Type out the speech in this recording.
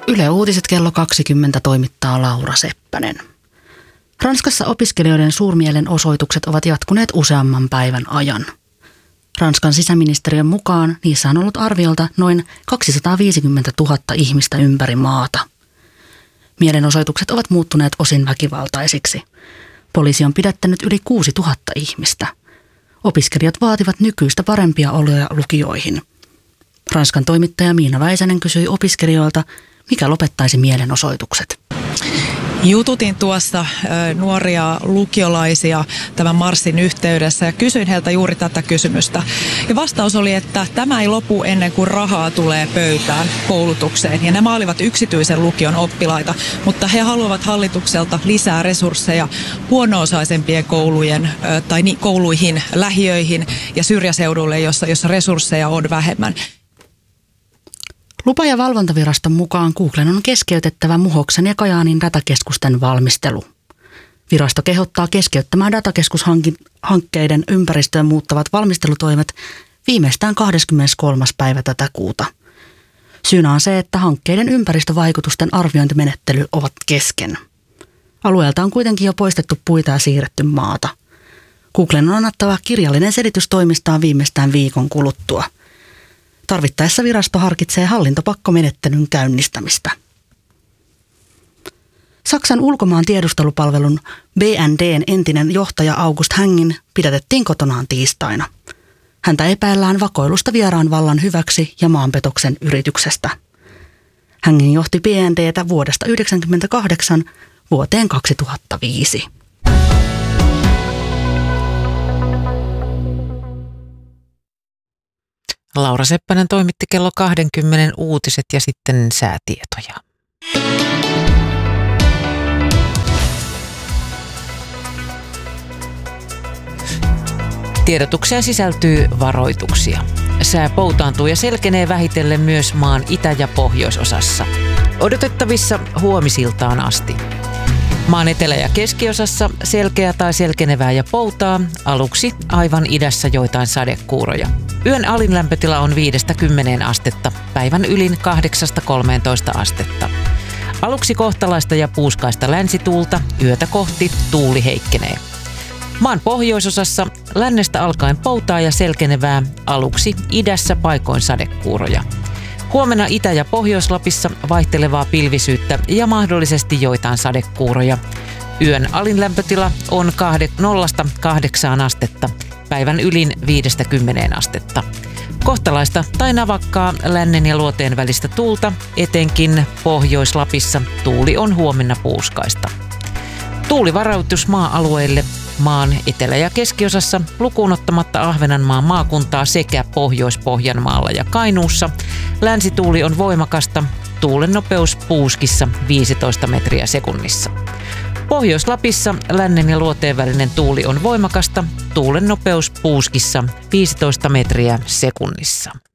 Yle Uutiset kello 20 toimittaa Laura Seppänen. Ranskassa opiskelijoiden suurmielenosoitukset ovat jatkuneet useamman päivän ajan. Ranskan sisäministeriön mukaan niissä on ollut arviolta noin 250 000 ihmistä ympäri maata. Mielenosoitukset ovat muuttuneet osin väkivaltaisiksi. Poliisi on pidättänyt yli 6 000 ihmistä. Opiskelijat vaativat nykyistä parempia oloja lukioihin. Ranskan toimittaja Miina Väisänen kysyi opiskelijoilta, mikä lopettaisi mielenosoitukset. Jututin tuossa nuoria lukiolaisia tämän marssin yhteydessä ja kysyin heiltä juuri tätä kysymystä. Ja vastaus oli, että tämä ei lopu ennen kuin rahaa tulee pöytään koulutukseen. Ja nämä olivat yksityisen lukion oppilaita, mutta he haluavat hallitukselta lisää resursseja huono-osaisempien koulujen tai kouluihin, lähiöihin ja syrjäseuduille, jossa resursseja on vähemmän. Lupa- ja valvontaviraston mukaan Googlen on keskeytettävä Muhoksen ja Kajaanin datakeskusten valmistelu. Virasto kehottaa keskeyttämään datakeskushankkeiden ympäristöön muuttavat valmistelutoimet viimeistään 23. päivä tätä kuuta. Syynä on se, että hankkeiden ympäristövaikutusten arviointimenettely ovat kesken. Alueelta on kuitenkin jo poistettu puita ja siirretty maata. Googlen on annettava kirjallinen selitys toimistaan viimeistään viikon kuluttua. Tarvittaessa virasto harkitsee hallintopakkomenettelyn käynnistämistä. Saksan ulkomaan tiedustelupalvelun BND:n entinen johtaja August Hängin pidätettiin kotonaan tiistaina. Häntä epäillään vakoilusta vieraan vallan hyväksi ja maanpetoksen yrityksestä. Hängin johti BND:tä vuodesta 1998 vuoteen 2005. Laura Seppänen toimitti kello 20 uutiset ja sitten säätietoja. Tiedotukseen sisältyy varoituksia. Sää poutaantuu ja selkenee vähitellen myös maan itä- ja pohjoisosassa. Odotettavissa huomisiltaan asti. Maan etelä- ja keskiosassa selkeä tai selkenevää ja poutaa, aluksi aivan idässä joitain sadekuuroja. Yön alin lämpötila on 5-10 astetta, päivän ylin 8-13 astetta. Aluksi kohtalaista ja puuskaista länsituulta, yötä kohti tuuli heikkenee. Maan pohjoisosassa lännestä alkaen poutaa ja selkenevää, aluksi idässä paikoin sadekuuroja. Huomenna Itä- ja Pohjois-Lapissa vaihtelevaa pilvisyyttä ja mahdollisesti joitain sadekuuroja. Yön alin lämpötila on 0-8 astetta, päivän ylin 5-10 astetta. Kohtalaista tai navakkaa lännen ja luoteen välistä tuulta, etenkin Pohjois-Lapissa tuuli on huomenna puuskaista. Tuulivarautus maa-alueille maan etelä- ja keskiosassa lukuun ottamatta Ahvenanmaan maakuntaa sekä Pohjois-Pohjanmaalla ja Kainuussa. Länsituuli on voimakasta, tuulen nopeus puuskissa 15 metriä sekunnissa. Pohjois-Lapissa lännen ja luoteen välinen tuuli on voimakasta, tuulen nopeus puuskissa 15 metriä sekunnissa.